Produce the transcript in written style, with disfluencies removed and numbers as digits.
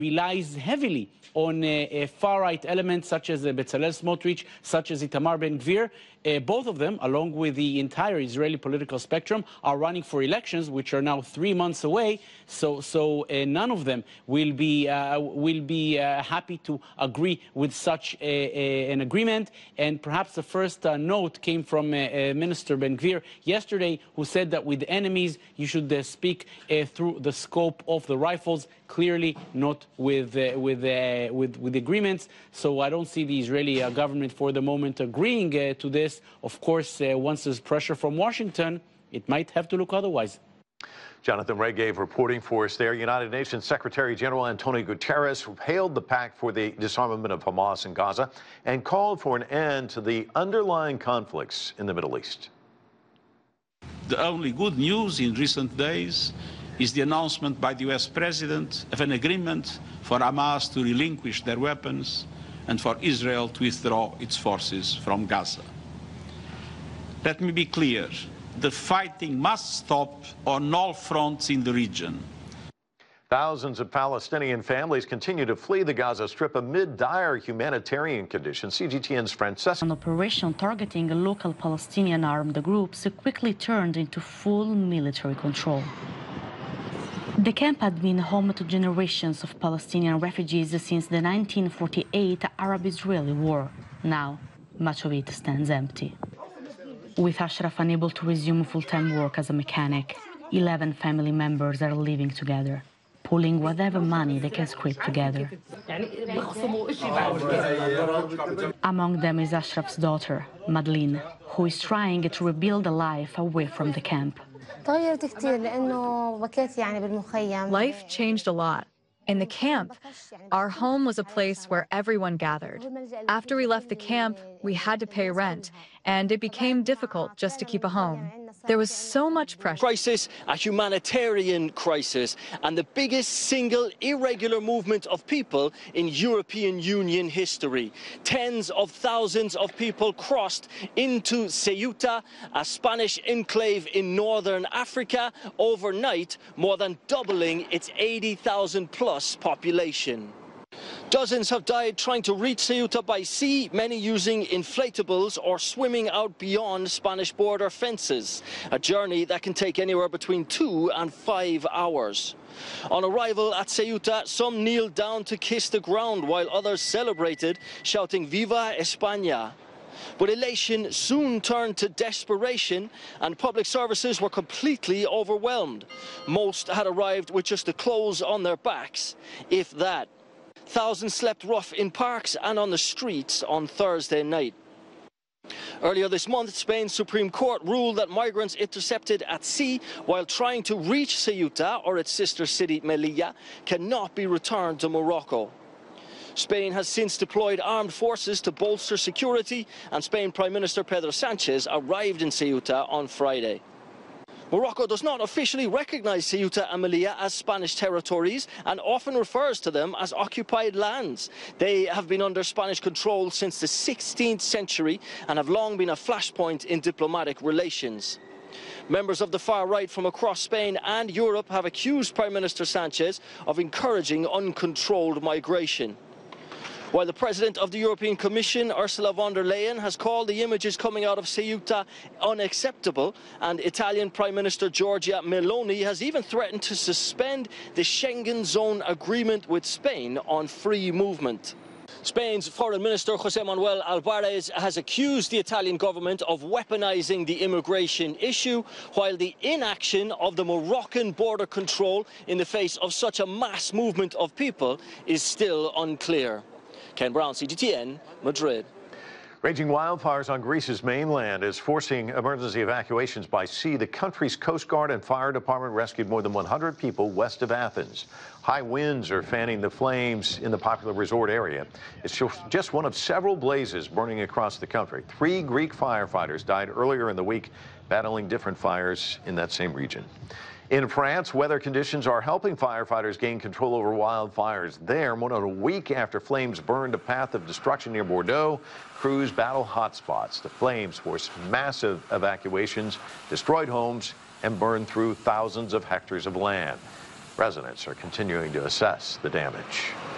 relies heavily on far-right elements such as Bezalel Smotrich, such as Itamar Ben-Gvir. Both of them, along with the entire Israeli political spectrum, are running for elections, which are now 3 months away. So none of them will be happy to agree with such an agreement. And perhaps the first note came from Minister Ben-Gvir yesterday, who said that with enemies you should speak through the scope of the rifles, clearly not with agreements. So I don't see the Israeli government for the moment agreeing to this. Of course, once there's pressure from Washington, it might have to look otherwise. Jonathan Regev reporting for us there. United Nations Secretary General Antonio Guterres hailed the pact for the disarmament of Hamas in Gaza and called for an end to the underlying conflicts in the Middle East. The only good news in recent days is the announcement by the US President of an agreement for Hamas to relinquish their weapons and for Israel to withdraw its forces from Gaza. Let me be clear. The fighting must stop on all fronts in the region. Thousands of Palestinian families continue to flee the Gaza Strip amid dire humanitarian conditions. CGTN's Francesca. An operation targeting local Palestinian armed groups quickly turned into full military control. The camp had been home to generations of Palestinian refugees since the 1948 Arab-Israeli war. Now, much of it stands empty. With Ashraf unable to resume full-time work as a mechanic, 11 family members are living together, pulling whatever money they can scrape together. Among them is Ashraf's daughter, Madeleine, who is trying to rebuild a life away from the camp. Life changed a lot. In the camp, our home was a place where everyone gathered. After we left the camp, we had to pay rent, and it became difficult just to keep a home. There was so much pressure. Crisis, a humanitarian crisis, and the biggest single irregular movement of people in European Union history. Tens of thousands of people crossed into Ceuta, a Spanish enclave in northern Africa, overnight, more than doubling its 80,000 plus population. Dozens have died trying to reach Ceuta by sea, many using inflatables or swimming out beyond Spanish border fences, a journey that can take anywhere between 2 and 5 hours. On arrival at Ceuta, some kneeled down to kiss the ground while others celebrated, shouting "Viva España!" But elation soon turned to desperation, and public services were completely overwhelmed. Most had arrived with just the clothes on their backs, if that. Thousands slept rough in parks and on the streets on Thursday night. Earlier this month, Spain's Supreme Court ruled that migrants intercepted at sea while trying to reach Ceuta or its sister city Melilla cannot be returned to Morocco. Spain has since deployed armed forces to bolster security, and Spain Prime Minister Pedro Sanchez arrived in Ceuta on Friday. Morocco does not officially recognize Ceuta and Melilla as Spanish territories and often refers to them as occupied lands. They have been under Spanish control since the 16th century and have long been a flashpoint in diplomatic relations. Members of the far right from across Spain and Europe have accused Prime Minister Sanchez of encouraging uncontrolled migration. While the President of the European Commission, Ursula von der Leyen, has called the images coming out of Ceuta unacceptable, and Italian Prime Minister Giorgia Meloni has even threatened to suspend the Schengen zone agreement with Spain on free movement. Spain's Foreign Minister José Manuel Álvarez has accused the Italian government of weaponizing the immigration issue, while the inaction of the Moroccan border control in the face of such a mass movement of people is still unclear. Ken Brown, CGTN, Madrid. Raging wildfires on Greece's mainland is forcing emergency evacuations by sea. The country's Coast Guard and fire department rescued more than 100 people west of Athens. High winds are fanning the flames in the popular resort area. It's just one of several blazes burning across the country. 3 Greek firefighters died earlier in the week battling different fires in that same region. In France, weather conditions are helping firefighters gain control over wildfires there. More than a week after flames burned a path of destruction near Bordeaux, crews battle hotspots. The flames forced massive evacuations, destroyed homes, and burned through thousands of hectares of land. Residents are continuing to assess the damage.